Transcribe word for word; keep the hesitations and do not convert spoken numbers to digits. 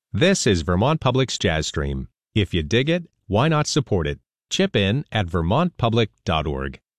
This is Vermont Public's Jazz Stream. If you dig it, why not support it? Chip in at vermont public dot org.